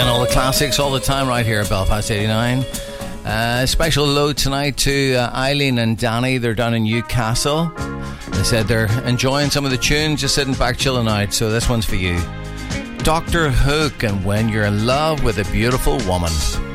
Playing all the classics all the time right here at Belfast 89. Special hello tonight to Eileen and Danny. They're down in Newcastle. They said they're enjoying some of the tunes, just sitting back chilling out. So this one's for you. Dr. Hook and When You're in Love with a Beautiful Woman.